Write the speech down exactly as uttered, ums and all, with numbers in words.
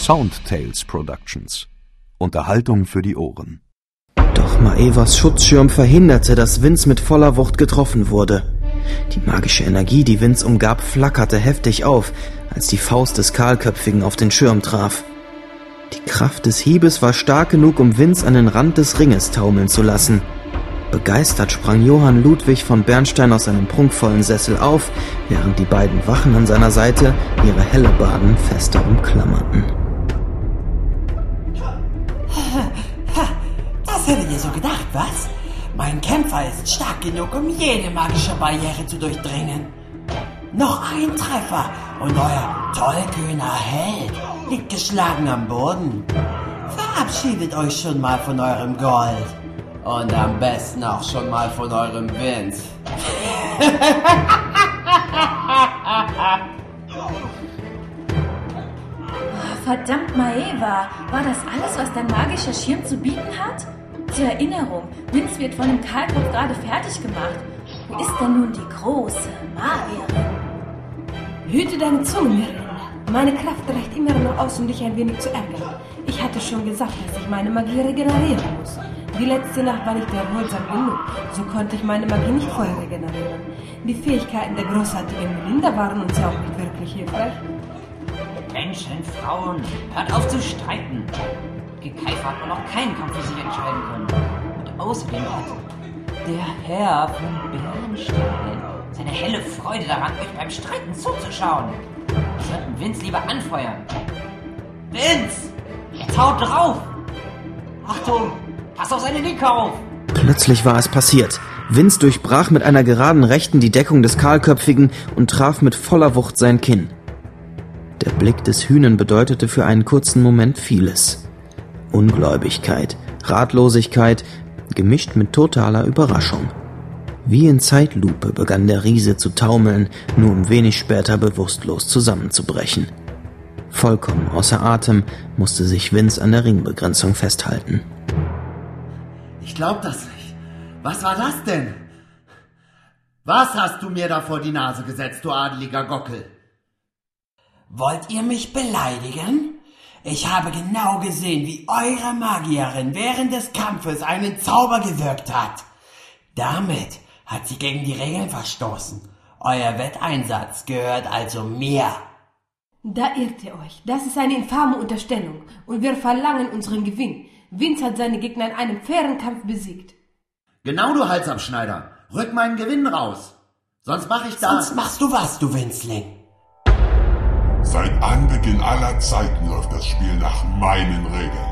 Soundtales Productions. Unterhaltung für die Ohren. Doch Maevas Schutzschirm verhinderte, dass Vince mit voller Wucht getroffen wurde. Die magische Energie, die Vince umgab, flackerte heftig auf, als die Faust des Kahlköpfigen auf den Schirm traf. Die Kraft des Hiebes war stark genug, um Vince an den Rand des Ringes taumeln zu lassen. Begeistert sprang Johann Ludwig von Bernstein aus seinem prunkvollen Sessel auf, während die beiden Wachen an seiner Seite ihre Hellebarden fester umklammerten. Das hättet ihr so gedacht, was? Mein Kämpfer ist stark genug, um jede magische Barriere zu durchdringen. Noch ein Treffer und euer tollkühner Held liegt geschlagen am Boden. Verabschiedet euch schon mal von eurem Gold. Und am besten auch schon mal von eurem Vince. Verdammt, Maeva, war das alles, was dein magischer Schirm zu bieten hat? Zur Erinnerung, Vince wird von dem Kahlkopf gerade fertig gemacht. Wo ist denn nun die große Magierin? Hüte deine Zunge, Merlin. Meine Kraft reicht immer noch aus, um dich ein wenig zu ärgern. Ich hatte schon gesagt, dass ich meine Magie regenerieren muss. Die letzte Nacht war nicht erholsam genug, so konnte ich meine Magie nicht voll regenerieren. Die Fähigkeiten der großartigen Melinda waren uns ja auch nicht wirklich hilfreich. Menschen, Frauen, hört auf zu streiten. Gekeifer hat man noch keinen Kampf für sich entscheiden können. Und außerdem hat der Herr von Bernstein seine helle Freude daran, euch beim Streiten zuzuschauen. Wir sollten Vince lieber anfeuern. Vince! Jetzt haut drauf! Achtung! Pass auf seine Linke auf! Plötzlich war es passiert. Vince durchbrach mit einer geraden Rechten die Deckung des Kahlköpfigen und traf mit voller Wucht sein Kinn. Der Blick des Hünen bedeutete für einen kurzen Moment vieles. Ungläubigkeit, Ratlosigkeit, gemischt mit totaler Überraschung. Wie in Zeitlupe begann der Riese zu taumeln, nur um wenig später bewusstlos zusammenzubrechen. Vollkommen außer Atem musste sich Vince an der Ringbegrenzung festhalten. Ich glaub das nicht. Was war das denn? Was hast du mir da vor die Nase gesetzt, du adeliger Gockel? Wollt ihr mich beleidigen? Ich habe genau gesehen, wie eure Magierin während des Kampfes einen Zauber gewirkt hat. Damit hat sie gegen die Regeln verstoßen. Euer Wetteinsatz gehört also mir. Da irrt ihr euch. Das ist eine infame Unterstellung. Und wir verlangen unseren Gewinn. Vince hat seine Gegner in einem fairen Kampf besiegt. Genau, du Halsabschneider. Rück meinen Gewinn raus. Sonst mach ich das. Sonst machst du was, du Winzling. Seit Anbeginn aller Zeiten läuft das Spiel nach meinen Regeln.